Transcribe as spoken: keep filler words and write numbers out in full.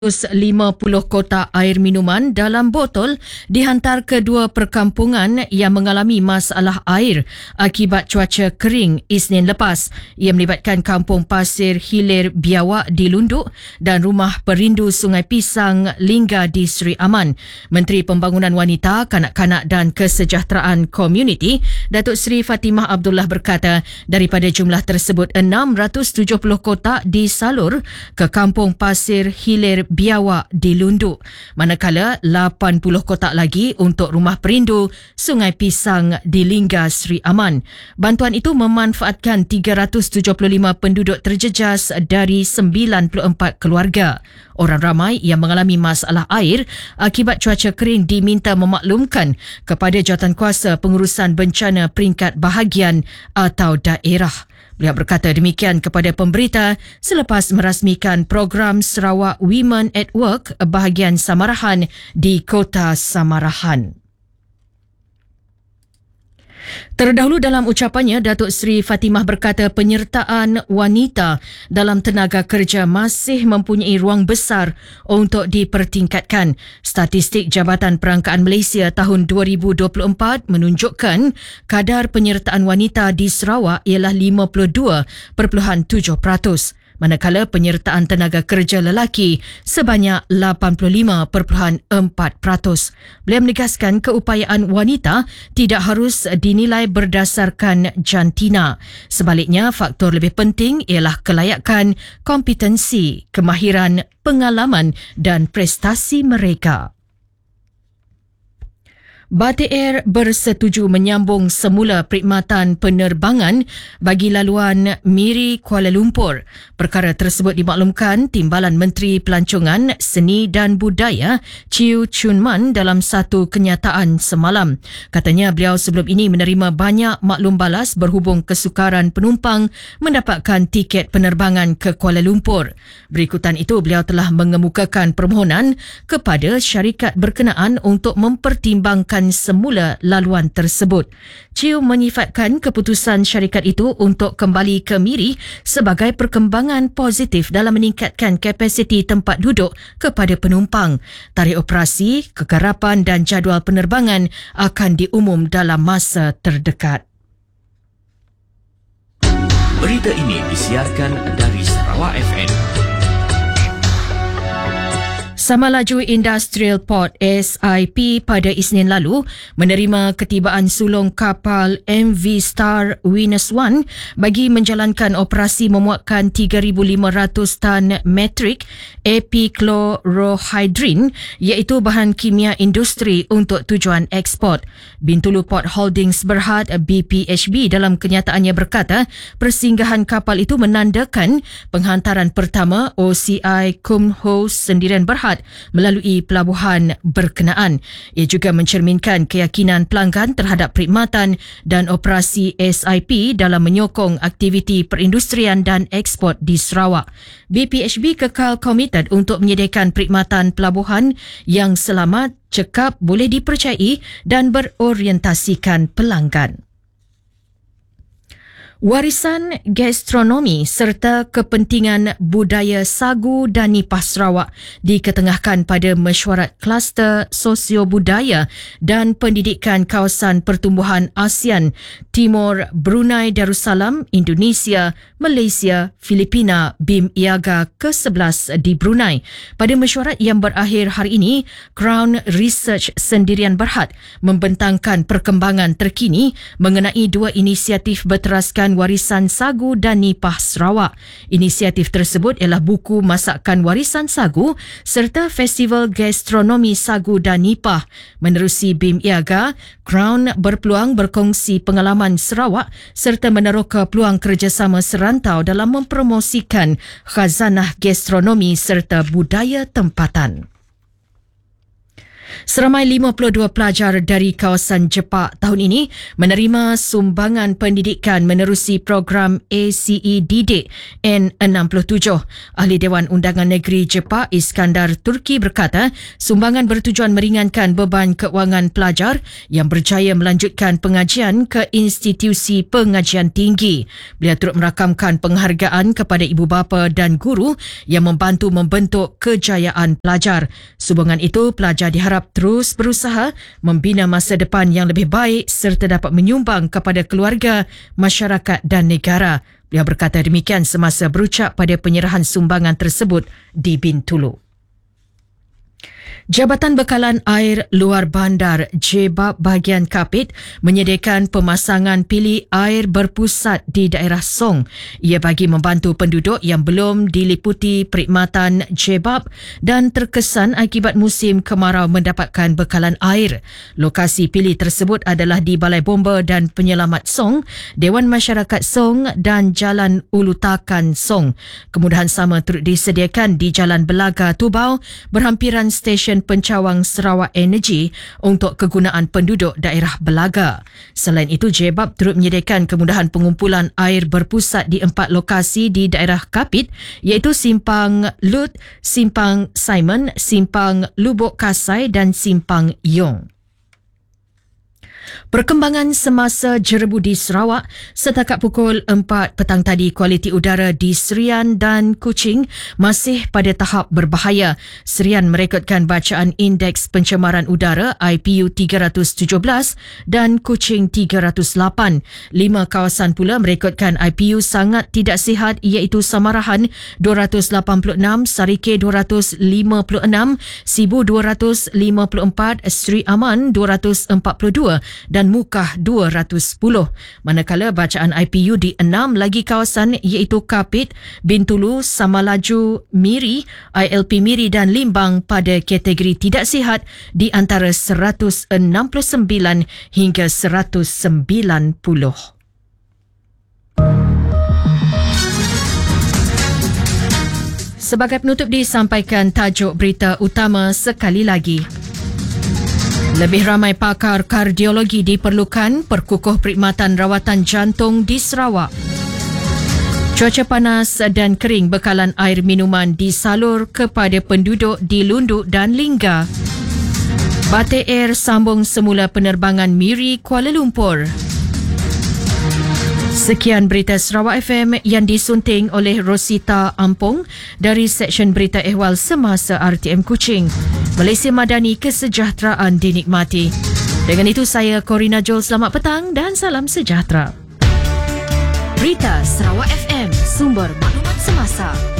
lima puluh kotak air minuman dalam botol dihantar ke dua perkampungan yang mengalami masalah air akibat cuaca kering Isnin lepas. Ia melibatkan Kampung Pasir Hilir Biawak di Lunduk dan Rumah Perindu Sungai Pisang Lingga di Seri Aman. Menteri Pembangunan Wanita, Kanak-kanak dan Kesejahteraan Komuniti, Datuk Seri Fatimah Abdullah berkata, daripada jumlah tersebut enam ratus tujuh puluh kotak disalur ke Kampung Pasir Hilir Biawak di Lunduk, manakala lapan puluh kotak lagi untuk Rumah Perindu Sungai Pisang di Lingga Seri Aman. Bantuan itu memanfaatkan tiga ratus tujuh puluh lima penduduk terjejas dari sembilan puluh empat keluarga. Orang ramai yang mengalami masalah air akibat cuaca kering diminta memaklumkan kepada Jawatankuasa Pengurusan Bencana Peringkat Bahagian atau daerah. Beliau berkata demikian kepada pemberita selepas merasmikan program Sarawak Women at Work bahagian Samarahan di Kota Samarahan. Terdahulu dalam ucapannya, Datuk Seri Fatimah berkata penyertaan wanita dalam tenaga kerja masih mempunyai ruang besar untuk dipertingkatkan. Statistik Jabatan Perangkaan Malaysia tahun dua ribu dua puluh empat menunjukkan kadar penyertaan wanita di Sarawak ialah lima puluh dua perpuluhan tujuh peratus. Manakala penyertaan tenaga kerja lelaki sebanyak lapan puluh lima perpuluhan empat peratus. Beliau menegaskan keupayaan wanita tidak harus dinilai berdasarkan jantina. Sebaliknya, faktor lebih penting ialah kelayakan, kompetensi, kemahiran, pengalaman dan prestasi mereka. Batik Air bersetuju menyambung semula perkhidmatan penerbangan bagi laluan Miri Kuala Lumpur. Perkara tersebut dimaklumkan Timbalan Menteri Pelancongan, Seni dan Budaya Chew Chun Man dalam satu kenyataan semalam. Katanya beliau sebelum ini menerima banyak maklum balas berhubung kesukaran penumpang mendapatkan tiket penerbangan ke Kuala Lumpur. Berikutan itu, beliau telah mengemukakan permohonan kepada syarikat berkenaan untuk mempertimbangkan semula laluan tersebut. Chew menyifatkan keputusan syarikat itu untuk kembali ke Miri sebagai perkembangan positif dalam meningkatkan kapasiti tempat duduk kepada penumpang. Tarikh operasi, kegarapan dan jadual penerbangan akan diumum dalam masa terdekat. Berita ini disiarkan dari Sarawak F M. Sama Laju Industrial Port S I P pada Isnin lalu menerima ketibaan sulung kapal M V Star Venus One bagi menjalankan operasi memuatkan tiga ribu lima ratus tan metrik epichlorohydrin iaitu bahan kimia industri untuk tujuan ekspor. Bintulu Port Holdings Berhad B P H B dalam kenyataannya berkata persinggahan kapal itu menandakan penghantaran pertama O C I Kumho Sendirian Berhad melalui pelabuhan berkenaan. Ia juga mencerminkan keyakinan pelanggan terhadap perkhidmatan dan operasi S I P dalam menyokong aktiviti perindustrian dan ekspor di Sarawak. B P H B kekal komited untuk menyediakan perkhidmatan pelabuhan yang selamat, cekap, boleh dipercayai dan berorientasikan pelanggan. Warisan gastronomi serta kepentingan budaya Sagu dan Nipah Sarawak diketengahkan pada mesyuarat kluster sosio-budaya dan pendidikan kawasan pertumbuhan ASEAN Timur Brunei Darussalam, Indonesia, Malaysia, Filipina B I M I A G A ke sebelas di Brunei. Pada mesyuarat yang berakhir hari ini, Crown Research Sendirian Berhad membentangkan perkembangan terkini mengenai dua inisiatif berteraskan warisan Sagu dan Nipah Sarawak. Inisiatif tersebut ialah buku masakan warisan Sagu serta Festival Gastronomi Sagu dan Nipah. Menerusi B I M I A G A, Crown berpeluang berkongsi pengalaman Sarawak serta meneroka peluang kerjasama serantau dalam mempromosikan khazanah gastronomi serta budaya tempatan. Seramai lima puluh dua pelajar dari kawasan Jepak tahun ini menerima sumbangan pendidikan menerusi program A C E Didik N enam puluh tujuh. Ahli Dewan Undangan Negeri Jepak Iskandar Turki berkata, sumbangan bertujuan meringankan beban keuangan pelajar yang berjaya melanjutkan pengajian ke institusi pengajian tinggi. Beliau turut merakamkan penghargaan kepada ibu bapa dan guru yang membantu membentuk kejayaan pelajar. Sumbangan itu, pelajar diharap terus berusaha membina masa depan yang lebih baik serta dapat menyumbang kepada keluarga, masyarakat dan negara. Beliau berkata demikian semasa berucap pada penyerahan sumbangan tersebut di Bintulu. Jabatan Bekalan Air Luar Bandar J B A P bahagian Kapit menyediakan pemasangan pilih air berpusat di daerah Song. Ia bagi membantu penduduk yang belum diliputi perkhidmatan J B A P dan terkesan akibat musim kemarau mendapatkan bekalan air. Lokasi pilih tersebut adalah di Balai Bomba dan Penyelamat Song, Dewan Masyarakat Song dan Jalan Ulu Takan Song. Kemudahan sama turut disediakan di Jalan Belaga Tubau berhampiran stesen Pencawang Sarawak Energy untuk kegunaan penduduk daerah Belaga. Selain itu, J B A P turut menyediakan kemudahan pengumpulan air berpusat di empat lokasi di daerah Kapit iaitu Simpang Lut, Simpang Simon, Simpang Lubuk Kasai dan Simpang Yong. Perkembangan semasa jerebu di Sarawak, setakat pukul empat petang tadi kualiti udara di Serian dan Kuching masih pada tahap berbahaya. Serian merekodkan bacaan indeks pencemaran udara I P U tiga ratus tujuh belas dan Kuching tiga ratus lapan. Lima kawasan pula merekodkan I P U sangat tidak sihat iaitu Samarahan dua ratus lapan puluh enam, Sarike dua ratus lima puluh enam, Sibu dua ratus lima puluh empat, Sri Aman dua ratus empat puluh dua dan Mukah dua ratus sepuluh. Manakala bacaan I P U di enam lagi kawasan iaitu Kapit, Bintulu, Samalaju, Miri, I L P Miri dan Limbang pada kategori tidak sihat di antara seratus enam puluh sembilan hingga seratus sembilan puluh. Sebagai penutup disampaikan tajuk berita utama sekali lagi. Lebih ramai pakar kardiologi diperlukan perkukuh perkhidmatan rawatan jantung di Sarawak. Cuaca panas dan kering bekalan air minuman disalur kepada penduduk di Lunduk dan Lingga. Batik Air sambung semula penerbangan Miri Kuala Lumpur. Sekian berita Sarawak F M yang disunting oleh Rosita Ampong dari Seksyen Berita Ehwal Semasa R T M Kuching. Malaysia Madani, kesejahteraan dinikmati. Dengan itu saya Corina Joel, selamat petang dan salam sejahtera. Berita Sarawak F M, sumber maklumat semasa.